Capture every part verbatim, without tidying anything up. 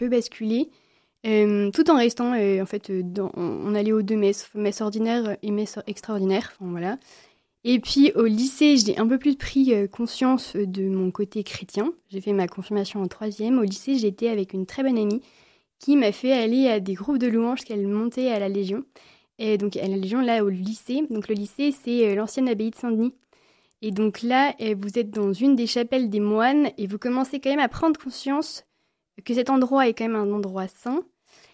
peu basculé, euh, tout en restant, euh, en fait, euh, dans, on, on allait aux deux messes, messe ordinaire et messe extraordinaire, enfin voilà. Et puis au lycée, j'ai un peu plus pris euh, conscience de mon côté chrétien. J'ai fait ma confirmation en troisième. Au lycée, j'étais avec une très bonne amie qui m'a fait aller à des groupes de louanges qu'elle montait à la Légion. Et donc à la Légion, là, au lycée. Donc le lycée, c'est euh, l'ancienne abbaye de Saint-Denis. Et donc là, euh, vous êtes dans une des chapelles des moines et vous commencez quand même à prendre conscience que cet endroit est quand même un endroit saint.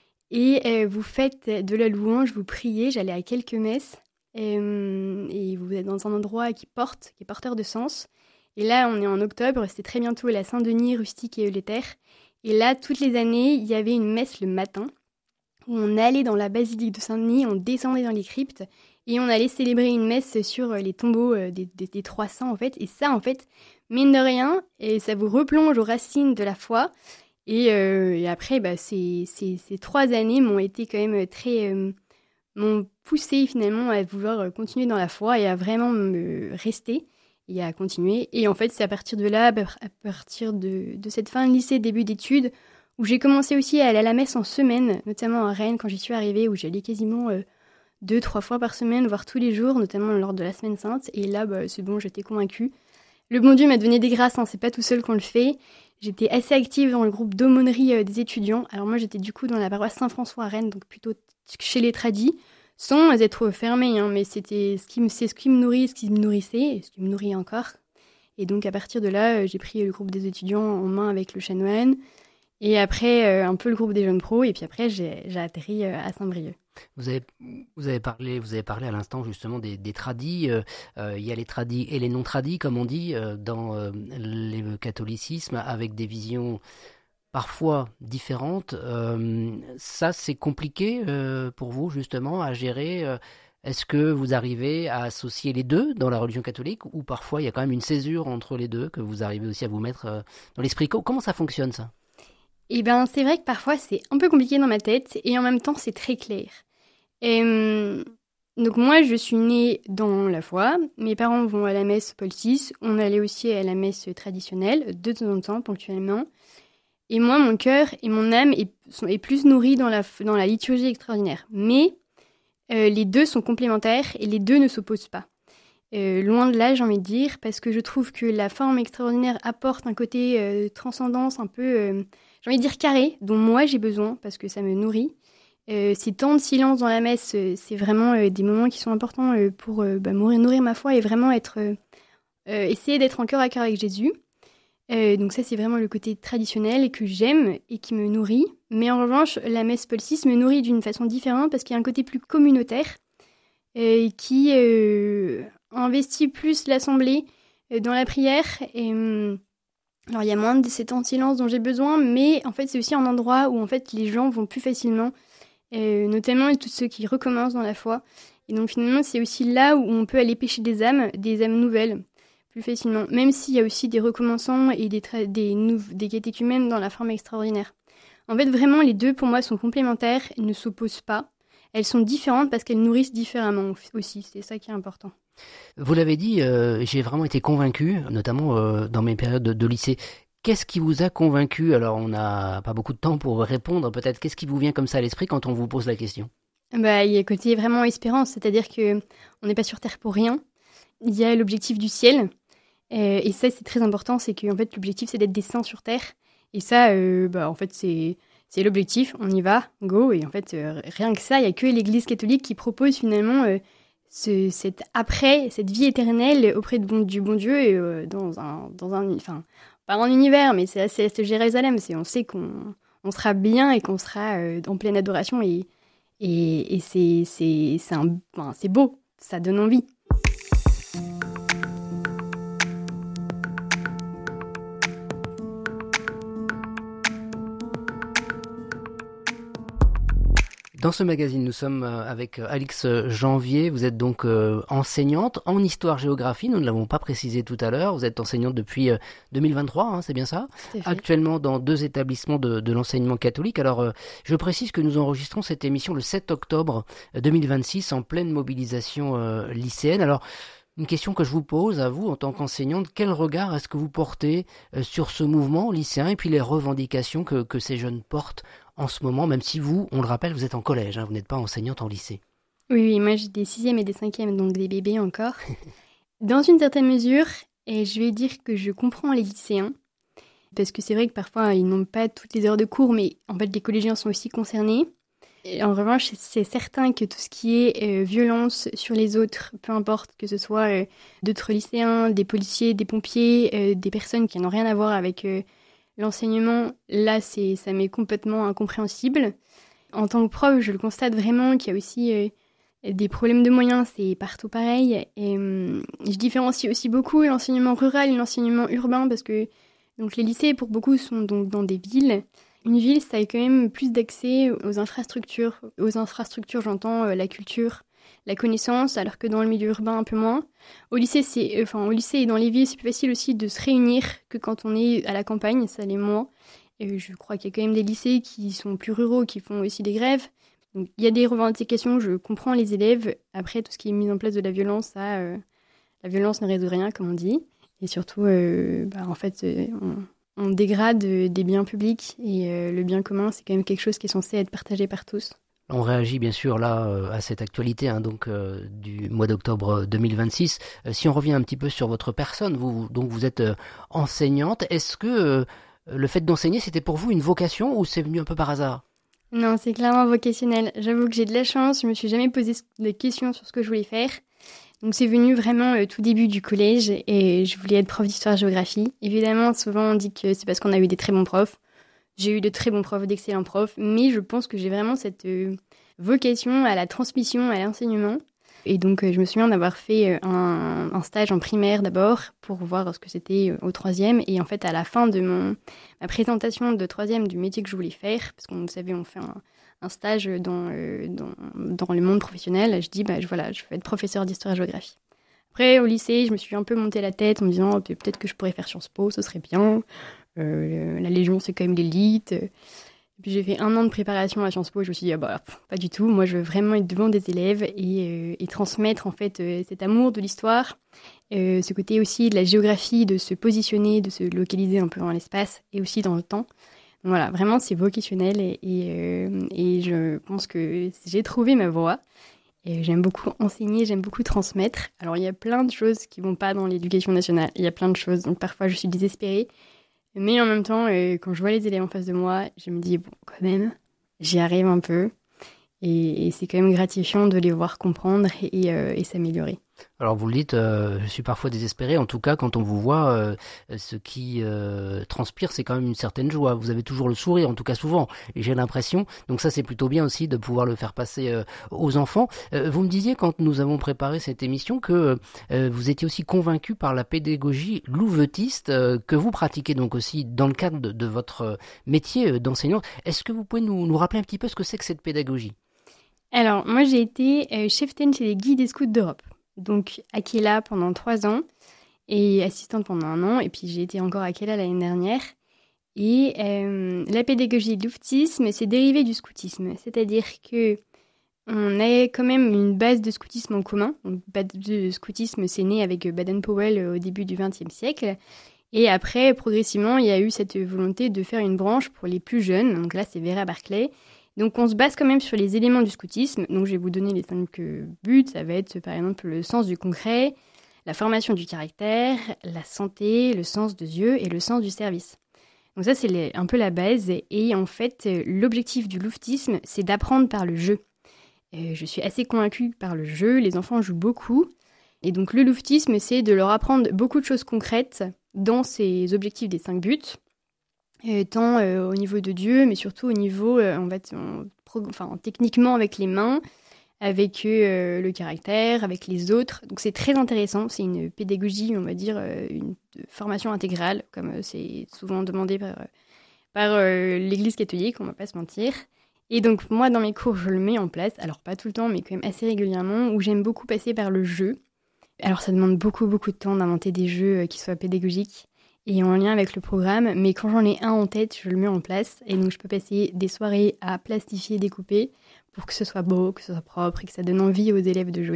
Et euh, vous faites de la louange, vous priez. J'allais à quelques messes. Euh, et vous êtes dans un endroit qui porte, qui est porteur de sens. Et là, on est en octobre, c'était très bientôt la Saint-Denis, rustique et eulétère. Et là, toutes les années, il y avait une messe le matin où on allait dans la basilique de Saint-Denis, on descendait dans les cryptes et on allait célébrer une messe sur les tombeaux des, des, des trois saints, en fait. Et ça, en fait, mine de rien, et ça vous replonge aux racines de la foi. Et, euh, et après, bah, ces, ces, ces trois années m'ont été quand même très... Euh, m'ont poussé finalement à vouloir continuer dans la foi et à vraiment me rester et à continuer. Et en fait, c'est à partir de là, à partir de, de cette fin de lycée, début d'études, où j'ai commencé aussi à aller à la messe en semaine, notamment à Rennes quand j'y suis arrivée, où j'allais quasiment euh, deux, trois fois par semaine, voire tous les jours, notamment lors de la semaine sainte. Et là, bah, c'est bon, j'étais convaincue. Le bon Dieu m'a donné des grâces, hein, c'est pas tout seul qu'on le fait. J'étais assez active dans le groupe d'aumônerie euh, des étudiants. Alors moi, j'étais du coup dans la paroisse Saint-François à Rennes, donc plutôt chez les tradis, sans être fermée, hein, mais c'était ce qui me, c'est ce qui me nourrit, ce qui me nourrissait, et ce qui me nourrit encore. Et donc à partir de là, euh, j'ai pris le groupe des étudiants en main avec le chanoine, et après euh, un peu le groupe des jeunes pros, et puis après j'ai, j'ai atterri euh, à Saint-Brieuc. Vous avez, vous avez parlé, vous avez parlé à l'instant justement des, des tradis. Euh, euh, il y a les tradis et les non-tradis, comme on dit, euh, dans euh, le catholicisme, avec des visions parfois différentes. Euh, ça, c'est compliqué euh, pour vous justement à gérer. Euh, est-ce que vous arrivez à associer les deux dans la religion catholique, ou parfois il y a quand même une césure entre les deux que vous arrivez aussi à vous mettre euh, dans l'esprit? Comment ça fonctionne ça? Eh ben, c'est vrai que parfois c'est un peu compliqué dans ma tête, et en même temps c'est très clair. Et, hum, donc moi, je suis née dans la foi. Mes parents vont à la messe Paul six. On allait aussi à la messe traditionnelle, de temps en temps, ponctuellement. Et moi, mon cœur et mon âme est, sont, est plus nourris dans la, dans la liturgie extraordinaire. Mais euh, les deux sont complémentaires et les deux ne s'opposent pas. Euh, loin de là, j'ai envie de dire, parce que je trouve que la forme extraordinaire apporte un côté euh, transcendance un peu, euh, j'ai envie de dire carré, dont moi j'ai besoin, parce que ça me nourrit. Euh, ces temps de silence dans la messe, euh, c'est vraiment euh, des moments qui sont importants euh, pour euh, bah, nourrir, nourrir ma foi et vraiment être, euh, euh, essayer d'être en cœur à cœur avec Jésus. Euh, donc ça, c'est vraiment le côté traditionnel et que j'aime et qui me nourrit. Mais en revanche, la messe Paul six me nourrit d'une façon différente parce qu'il y a un côté plus communautaire euh, qui euh, investit plus l'assemblée euh, dans la prière. Et, hum, alors il y a moins de ces temps de silence dont j'ai besoin, mais en fait c'est aussi un endroit où en fait les gens vont plus facilement, euh, notamment tous ceux qui recommencent dans la foi. Et donc finalement c'est aussi là où on peut aller pêcher des âmes, des âmes nouvelles, plus facilement. Même s'il y a aussi des recommençants et des, tra- des, nou- des catéchumènes dans la forme extraordinaire. En fait vraiment les deux pour moi sont complémentaires, elles ne s'opposent pas. Elles sont différentes parce qu'elles nourrissent différemment aussi, c'est ça qui est important. Vous l'avez dit, euh, j'ai vraiment été convaincu, notamment euh, dans mes périodes de, de lycée. Qu'est-ce qui vous a convaincu? Alors, on n'a pas beaucoup de temps pour répondre. Peut-être, qu'est-ce qui vous vient comme ça à l'esprit quand on vous pose la question? Bah, il y a le côté vraiment espérance, c'est-à-dire que on n'est pas sur Terre pour rien. Il y a l'objectif du ciel, euh, et ça, c'est très important, c'est que en fait, l'objectif, c'est d'être des saints sur Terre. Et ça, euh, bah, en fait, c'est, c'est l'objectif, on y va, go. Et en fait, euh, rien que ça, il n'y a que l'Église catholique qui propose finalement... Euh, Ce, cette après, cette vie éternelle auprès de bon, du bon Dieu et euh, dans un, dans un, enfin, pas un univers, mais c'est c'est Jérusalem. C'est, on sait qu'on on sera bien et qu'on sera euh, en pleine adoration et, et, et c'est, c'est, c'est, un, enfin, c'est beau, ça donne envie. Dans ce magazine, nous sommes avec Alix Janvier. Vous êtes donc euh, enseignante en histoire-géographie. Nous ne l'avons pas précisé tout à l'heure. Vous êtes enseignante depuis euh, deux mille vingt-trois, hein, c'est bien ça? Actuellement dans deux établissements de, de l'enseignement catholique. Alors, euh, je précise que nous enregistrons cette émission le sept octobre deux mille vingt-six en pleine mobilisation euh, lycéenne. Alors, Une question que je vous pose à vous en tant qu'enseignante, quel regard est-ce que vous portez sur ce mouvement lycéen et puis les revendications que, que ces jeunes portent en ce moment, même si vous, on le rappelle, vous êtes en collège, hein, vous n'êtes pas enseignante en lycée. Oui, oui, moi j'ai des sixièmes et des cinquièmes, donc des bébés encore. Dans une certaine mesure, et je vais dire que je comprends les lycéens, parce que c'est vrai que parfois ils n'ont pas toutes les heures de cours, mais en fait les collégiens sont aussi concernés. Et en revanche, c'est certain que tout ce qui est euh, violence sur les autres, peu importe que ce soit euh, d'autres lycéens, des policiers, des pompiers, euh, des personnes qui n'ont rien à voir avec euh, l'enseignement, là c'est, ça m'est complètement incompréhensible. En tant que prof, je le constate vraiment qu'il y a aussi euh, des problèmes de moyens, c'est partout pareil. Et euh, je différencie aussi beaucoup l'enseignement rural et l'enseignement urbain parce que donc, les lycées, pour beaucoup, sont donc dans des villes. Une ville, ça a quand même plus d'accès aux infrastructures. Aux infrastructures, j'entends euh, la culture, la connaissance, alors que dans le milieu urbain, un peu moins. Au lycée, c'est, euh, enfin, au lycée et dans les villes, c'est plus facile aussi de se réunir que quand on est à la campagne, ça l'est moins. Et je crois qu'il y a quand même des lycées qui sont plus ruraux, qui font aussi des grèves. Donc, il y a des revendications, je comprends les élèves. Après, tout ce qui est mis en place de la violence, ça, euh, la violence ne résout rien, comme on dit. Et surtout, euh, bah, en fait, euh, on, on dégrade euh, des biens publics et euh, le bien commun, c'est quand même quelque chose qui est censé être partagé par tous. On réagit bien sûr là euh, à cette actualité hein, donc euh, du mois d'octobre deux mille vingt-six. Euh, si on revient un petit peu sur votre personne, vous donc vous êtes euh, enseignante. Est-ce que euh, le fait d'enseigner, c'était pour vous une vocation ou c'est venu un peu par hasard ? Non, c'est clairement vocationnel. J'avoue que j'ai de la chance. Je me suis jamais posé de questions sur ce que je voulais faire. Donc c'est venu vraiment au euh, tout début du collège et je voulais être prof d'histoire-géographie. Évidemment, souvent on dit que c'est parce qu'on a eu des très bons profs. J'ai eu de très bons profs, d'excellents profs, mais je pense que j'ai vraiment cette euh, vocation à la transmission, à l'enseignement. Et donc euh, je me souviens d'avoir fait euh, un, un stage en primaire d'abord pour voir ce que c'était euh, au troisième. Et en fait, à la fin de mon, ma présentation de troisième du métier que je voulais faire, parce qu'on, vous savez, on fait un... un stage dans, euh, dans, dans le monde professionnel, je dis, bah, je, voilà, je vais être professeur d'histoire-géographie. Après, au lycée, je me suis un peu monté la tête en me disant, oh, peut-être que je pourrais faire Sciences Po, ce serait bien. Euh, la Légion, c'est quand même l'élite. Et puis j'ai fait un an de préparation à Sciences Po, je me suis dit, ah, bah, pff, pas du tout. Moi, je veux vraiment être devant des élèves et, euh, et transmettre en fait euh, cet amour de l'histoire, euh, ce côté aussi de la géographie, de se positionner, de se localiser un peu dans l'espace et aussi dans le temps. Voilà, vraiment, c'est vocationnel et, et, euh, et je pense que j'ai trouvé ma voie. Et j'aime beaucoup enseigner, j'aime beaucoup transmettre. Alors, il y a plein de choses qui vont pas dans l'éducation nationale. Il y a plein de choses, donc parfois je suis désespérée. Mais en même temps, euh, quand je vois les élèves en face de moi, je me dis, bon, quand même, j'y arrive un peu. Et, et c'est quand même gratifiant de les voir comprendre et, euh, et s'améliorer. Alors vous le dites, euh, je suis parfois désespéré. En tout cas, quand on vous voit, euh, ce qui euh, transpire, c'est quand même une certaine joie. Vous avez toujours le sourire, en tout cas souvent, et j'ai l'impression. Donc ça, c'est plutôt bien aussi de pouvoir le faire passer euh, aux enfants. Euh, vous me disiez, quand nous avons préparé cette émission, que euh, vous étiez aussi convaincu par la pédagogie louvetiste euh, que vous pratiquez donc aussi dans le cadre de, de votre métier d'enseignante. Est-ce que vous pouvez nous, nous rappeler un petit peu ce que c'est que cette pédagogie ? Alors, moi, j'ai été euh, cheftaine chez les guides des scouts d'Europe. Donc, à Kela pendant trois ans et assistante pendant un an. Et puis, j'ai été encore à Kela l'année dernière. Et euh, la pédagogie de louvetisme, c'est dérivé du scoutisme. C'est-à-dire que on a quand même une base de scoutisme en commun. Donc, base de scoutisme, c'est né avec Baden-Powell au début du vingtième siècle. Et après, progressivement, il y a eu cette volonté de faire une branche pour les plus jeunes. Donc là, c'est Vera Barclay. Donc on se base quand même sur les éléments du scoutisme. Donc je vais vous donner les cinq buts. Ça va être par exemple le sens du concret, la formation du caractère, la santé, le sens de Dieu et le sens du service. Donc ça c'est les, un peu la base. Et en fait, l'objectif du louvetisme, c'est d'apprendre par le jeu. Euh, je suis assez convaincue par le jeu. Les enfants jouent beaucoup. Et donc le louvetisme, c'est de leur apprendre beaucoup de choses concrètes dans ces objectifs des cinq buts. Euh, tant euh, au niveau de Dieu, mais surtout au niveau, euh, on va t- on, pro- enfin, techniquement avec les mains, avec euh, le caractère, avec les autres. Donc c'est très intéressant, c'est une pédagogie, on va dire, euh, une formation intégrale, comme euh, c'est souvent demandé par, par euh, l'Église catholique, on va pas se mentir. Et donc moi, dans mes cours, je le mets en place, alors pas tout le temps, mais quand même assez régulièrement, où j'aime beaucoup passer par le jeu. Alors ça demande beaucoup, beaucoup de temps d'inventer des jeux euh, qui soient pédagogiques et en lien avec le programme, mais quand j'en ai un en tête, je le mets en place. Et donc, je peux passer des soirées à plastifier, découper, pour que ce soit beau, que ce soit propre et que ça donne envie aux élèves de jouer.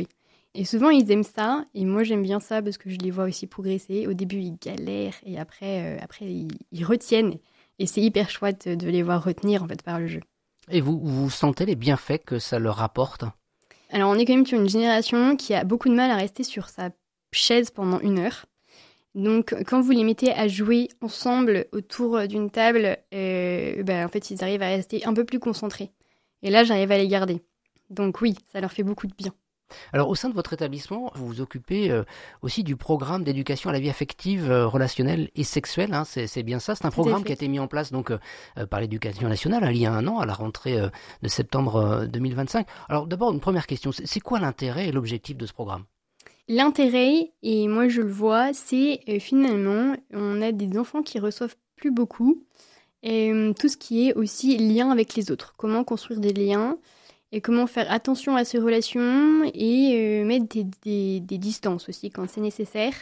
Et souvent, ils aiment ça. Et moi, j'aime bien ça parce que je les vois aussi progresser. Au début, ils galèrent et après, euh, après ils, ils retiennent. Et c'est hyper chouette de les voir retenir en fait par le jeu. Et vous, vous sentez les bienfaits que ça leur apporte ? Alors, on est quand même sur une génération qui a beaucoup de mal à rester sur sa chaise pendant une heure. Donc, quand vous les mettez à jouer ensemble autour d'une table, euh, ben, en fait, ils arrivent à rester un peu plus concentrés. Et là, j'arrive à les garder. Donc oui, ça leur fait beaucoup de bien. Alors, au sein de votre établissement, vous vous occupez euh, aussi du programme d'éducation à la vie affective, euh, relationnelle et sexuelle. Hein, c'est, c'est bien ça. C'est un programme qui a été mis en place donc euh, par l'Éducation nationale hein, il y a un an, à la rentrée euh, de septembre euh, deux mille vingt-cinq. Alors, d'abord, une première question. C'est, c'est quoi l'intérêt et l'objectif de ce programme ? L'intérêt, et moi je le vois, c'est euh, finalement, on a des enfants qui reçoivent plus beaucoup. Et euh, tout ce qui est aussi lien avec les autres. Comment construire des liens et comment faire attention à ces relations et euh, mettre des, des, des distances aussi quand c'est nécessaire.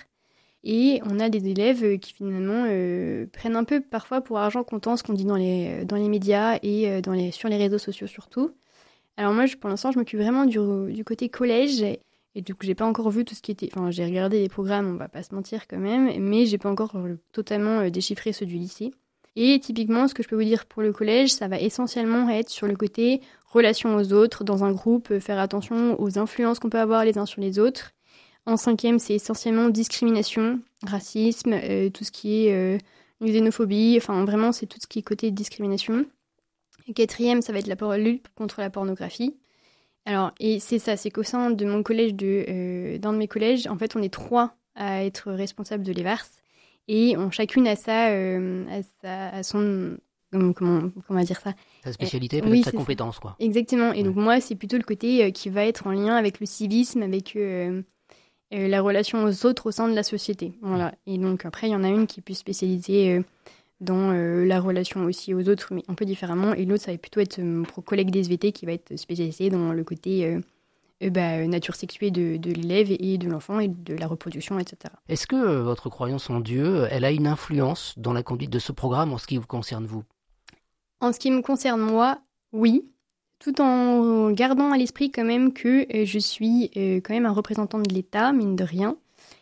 Et on a des élèves qui finalement euh, prennent un peu parfois pour argent comptant ce qu'on dit dans les, dans les médias et euh, dans les, sur les réseaux sociaux surtout. Alors moi, je, pour l'instant, je m'occupe vraiment du, du côté collège. Et du coup, j'ai pas encore vu tout ce qui était... Enfin, j'ai regardé les programmes, on va pas se mentir quand même, mais j'ai pas encore euh, totalement euh, déchiffré ceux du lycée. Et typiquement, ce que je peux vous dire pour le collège, ça va essentiellement être sur le côté relation aux autres, dans un groupe, faire attention aux influences qu'on peut avoir les uns sur les autres. En cinquième, c'est essentiellement discrimination, racisme, euh, tout ce qui est euh, xénophobie, enfin vraiment, c'est tout ce qui est côté discrimination. Et quatrième, ça va être la lutte contre la pornographie. Alors, et c'est ça, c'est qu'au sein de mon collège, de, euh, d'un de mes collèges, en fait, on est trois à être responsables de l'E V A R S. Et on, chacune a sa, euh, a sa, a son, comment, comment, comment dire ça Sa spécialité, euh, peut-être oui, sa compétence, ça. Quoi. Exactement. Et ouais. donc moi, c'est plutôt le côté euh, qui va être en lien avec le civisme, avec euh, euh, la relation aux autres au sein de la société. Voilà. Et donc après, il y en a une qui est plus spécialisée euh, dans euh, la relation aussi aux autres, mais un peu différemment. Et l'autre, ça va plutôt être mon euh, collègue des S V T qui va être spécialisé dans le côté... Euh, Euh, bah, nature sexuée de, de l'élève et de l'enfant et de la reproduction, et cetera. Est-ce que euh, votre croyance en Dieu, elle a une influence dans la conduite de ce programme en ce qui vous concerne, vous ? En ce qui me concerne, moi, oui. Tout en gardant à l'esprit quand même que euh, je suis euh, quand même un représentant de l'État, mine de rien.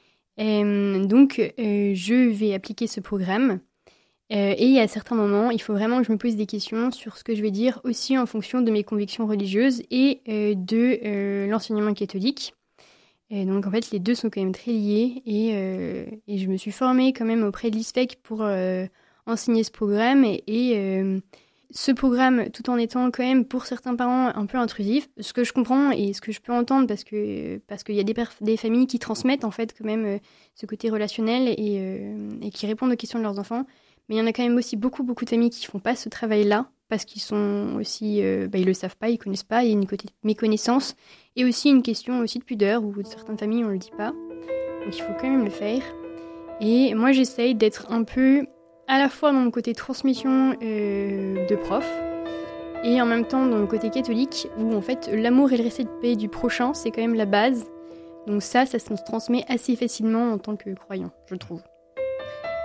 Euh, donc, euh, je vais appliquer ce programme. Euh, et à certains moments, il faut vraiment que je me pose des questions sur ce que je vais dire aussi en fonction de mes convictions religieuses et euh, de euh, l'enseignement catholique. Et donc en fait, les deux sont quand même très liés et, euh, et je me suis formée quand même auprès de l'I S F E C pour euh, enseigner ce programme et, et euh, ce programme tout en étant quand même pour certains parents un peu intrusif, ce que je comprends et ce que je peux entendre parce que parce qu'il y a des, perf- des familles qui transmettent en fait quand même euh, ce côté relationnel et, euh, et qui répondent aux questions de leurs enfants. Mais il y en a quand même aussi beaucoup, beaucoup de familles qui font pas ce travail-là parce qu'ils sont aussi, euh, bah, ils le savent pas, ils connaissent pas, il y a une côté méconnaissance et aussi une question aussi de pudeur où certaines familles on le dit pas. Donc il faut quand même le faire. Et moi j'essaye d'être un peu à la fois dans mon côté transmission euh, de prof et en même temps dans le côté catholique où en fait l'amour et le respect du prochain c'est quand même la base. Donc ça, ça se transmet assez facilement en tant que croyant, je trouve.